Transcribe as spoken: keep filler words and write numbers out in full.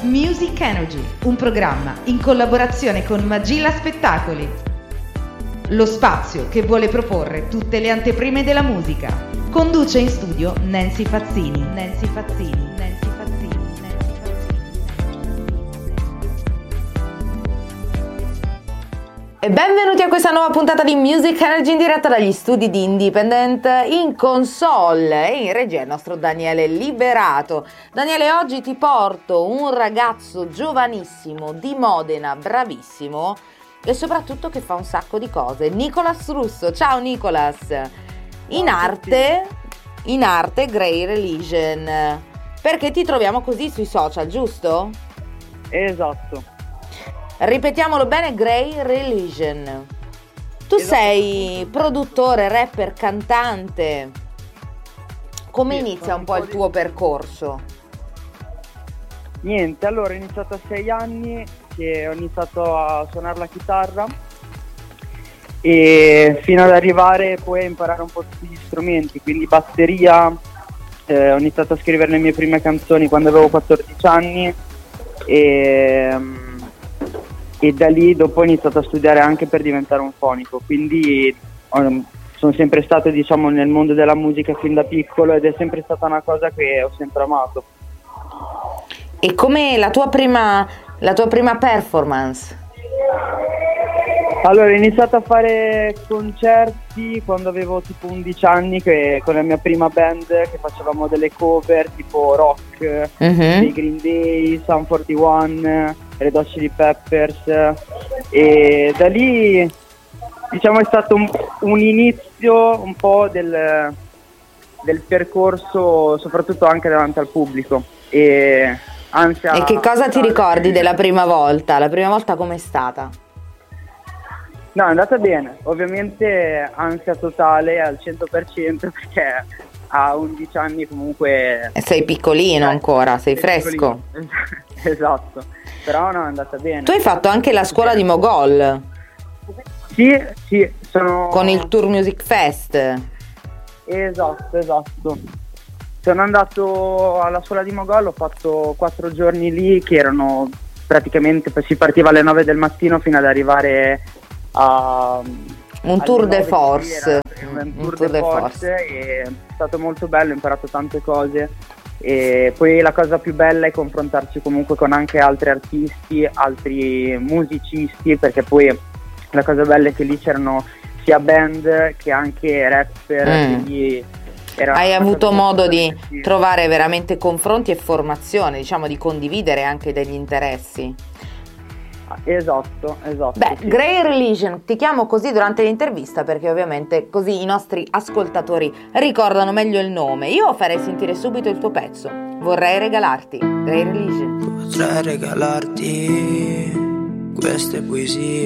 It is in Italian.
Music Energy, un programma in collaborazione con Magilla Spettacoli. Lo spazio che vuole proporre tutte le anteprime della musica. Conduce in studio Nancy Fazzini. Nancy Fazzini. Nancy Fazzini. Nancy Fazzini. E benvenuti a questa nuova puntata di Music Energy in diretta dagli studi di Independent. In console e in regia il nostro Daniele Liberato. Daniele, oggi ti porto un ragazzo giovanissimo di Modena, bravissimo e soprattutto che fa un sacco di cose. Nicolas Russo. Ciao Nicolas. In arte, in arte Grey Religion. Perché ti troviamo così sui social, giusto? Esatto. Ripetiamolo bene, Grey Religion. Tu esatto. Sei produttore, rapper, cantante. Come sì, inizia un po' il tuo percorso? Niente, allora ho iniziato a sei anni che ho iniziato a suonare la chitarra e fino ad arrivare poi a imparare un po' tutti gli strumenti, quindi batteria, eh, ho iniziato a scrivere le mie prime canzoni quando avevo quattordici anni e... e da lì dopo ho iniziato a studiare anche per diventare un fonico, quindi um, sono sempre stato diciamo nel mondo della musica fin da piccolo ed è sempre stata una cosa che ho sempre amato. E come la tua prima, la tua prima performance? Allora ho iniziato a fare concerti quando avevo tipo undici anni che, con la mia prima band che facevamo delle cover tipo rock, uh-huh. dei Green Day, Sum quarantuno, Red Hot Chili Peppers e da lì diciamo è stato un, un inizio un po' del, del percorso soprattutto anche davanti al pubblico e ansia. E che cosa ti ricordi della prima volta? La prima volta com'è stata? No, è andata bene, ovviamente ansia totale al cento per cento perché a undici anni comunque... E sei piccolino eh, ancora, sei, sei fresco. Piccolino. Esatto, però no, è andata bene. Tu hai fatto anche la scuola di Mogol. Sì, sì, sono... Con il Tour Music Fest. Esatto, esatto. Sono andato alla scuola di Mogol, ho fatto quattro giorni lì che erano praticamente, si partiva alle nove del mattino fino ad arrivare... a un tour de force un, un tour, tour de force, force. E è stato molto bello, ho imparato tante cose e poi la cosa più bella è confrontarsi comunque con anche altri artisti, altri musicisti, perché poi la cosa bella è che lì c'erano sia band che anche rapper, mm. quindi era hai avuto modo di sì. trovare veramente confronti e formazione, diciamo di condividere anche degli interessi. Esatto, esatto. Beh, sì. Grey Religion, ti chiamo così durante l'intervista perché ovviamente così i nostri ascoltatori ricordano meglio il nome. Io farei sentire subito il tuo pezzo. Vorrei regalarti Grey Religion. Potrei regalarti queste poesie